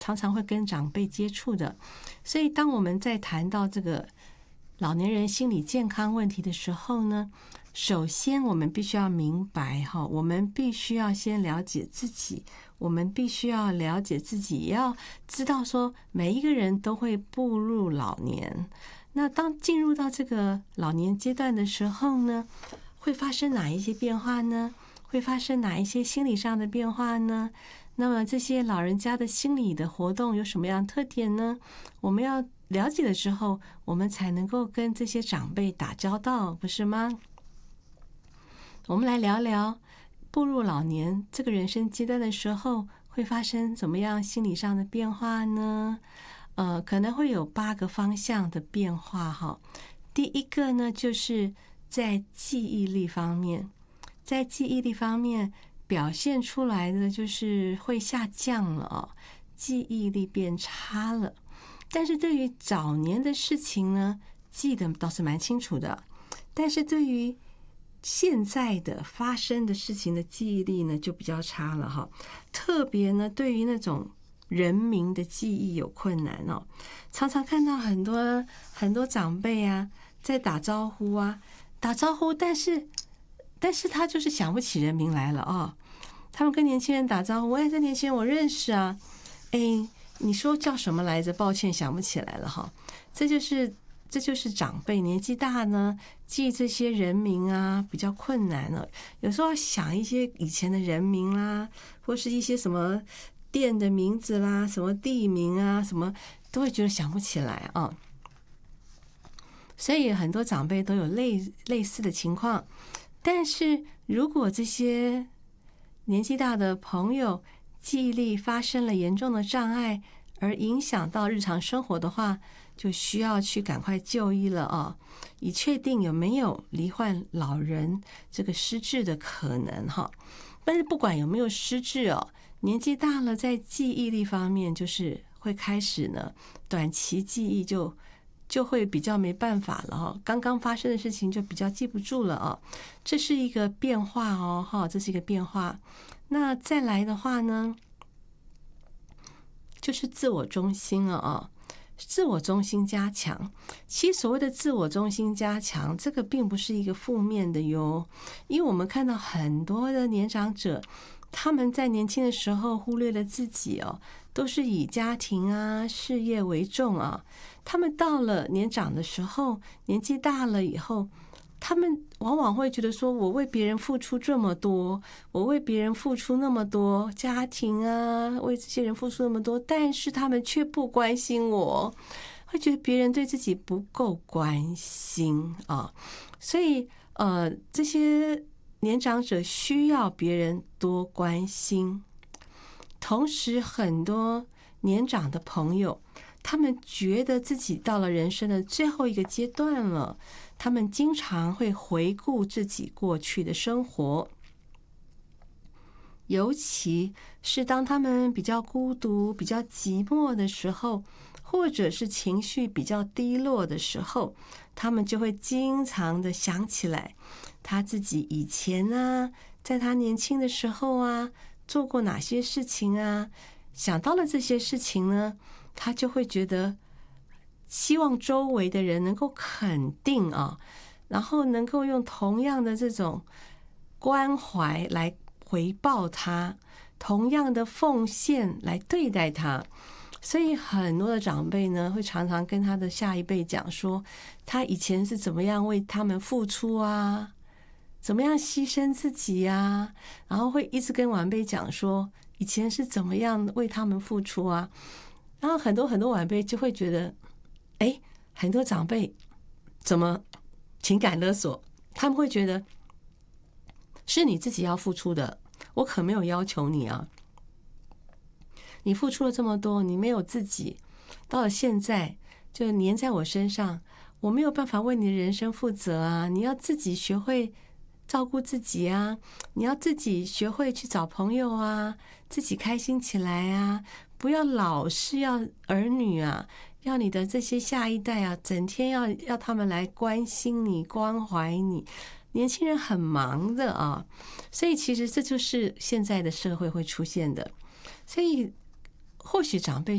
常常会跟长辈接触的，所以当我们在谈到这个老年人心理健康问题的时候呢，首先我们必须要明白我们必须要先了解自己，我们必须要了解自己，也要知道说每一个人都会步入老年。那当进入到这个老年阶段的时候呢，会发生哪一些变化呢？会发生哪一些心理上的变化呢？那么这些老人家的心理的活动有什么样的特点呢？我们要了解了之后，我们才能够跟这些长辈打交道，不是吗？我们来聊聊步入老年这个人生阶段的时候会发生怎么样心理上的变化呢？可能会有8个方向的变化哈。第一个呢，就是在记忆力方面，在记忆力方面表现出来的就是会下降了记忆力变差了。但是对于早年的事情呢，记得倒是蛮清楚的，但是对于现在的发生的事情的记忆力呢就比较差了哈。特别呢对于那种人名的记忆有困难常常看到很多长辈啊在打招呼，但是他就是想不起人名来了他们跟年轻人打招呼，这年轻人我认识啊，你说叫什么来着？抱歉，想不起来了哈。这就是长辈年纪大呢，记这些人名啊比较困难了。有时候要想一些以前的人名啦，或是一些什么店的名字啦，什么地名啊，什么都会觉得想不起来啊。所以很多长辈都有类似的情况。但是如果这些年纪大的朋友记忆力发生了严重的障碍，而影响到日常生活的话，就需要去赶快就医了以确定有没有罹患老人这个失智的可能但是不管有没有失智年纪大了在记忆力方面就是会开始呢短期记忆就会比较没办法了刚刚发生的事情就比较记不住了这是一个变化这是一个变化。那再来的话呢，就是自我中心自我中心加强。其实所谓的自我中心加强，这个并不是一个负面的哟，因为我们看到很多的年长者，他们在年轻的时候忽略了自己都是以家庭啊事业为重他们到了年长的时候，年纪大了以后，他们往往会觉得说，我为别人付出这么多，我为别人付出那么多，家庭啊为这些人付出那么多，但是他们却不关心我，会觉得别人对自己不够关心所以这些年长者需要别人多关心。同时很多年长的朋友，他们觉得自己到了人生的最后一个阶段了，他们经常会回顾自己过去的生活，尤其是当他们比较孤独比较寂寞的时候，或者是情绪比较低落的时候，他们就会经常的想起来他自己以前在他年轻的时候做过哪些事情想到了这些事情呢，他就会觉得希望周围的人能够肯定然后能够用同样的这种关怀来回报他，同样的奉献来对待他。所以很多的长辈呢，会常常跟他的下一辈讲说，他以前是怎么样为他们付出怎么样牺牲自己然后会一直跟晚辈讲说，以前是怎么样为他们付出然后很多晚辈就会觉得，很多长辈怎么情感勒索，他们会觉得是你自己要付出的，我可没有要求你你付出了这么多，你没有自己，到了现在就黏在我身上，我没有办法为你的人生负责你要自己学会照顾自己你要自己学会去找朋友自己开心起来不要老是要儿女要你的这些下一代整天要他们来关心你关怀你。年轻人很忙的所以其实这就是现在的社会会出现的。所以或许长辈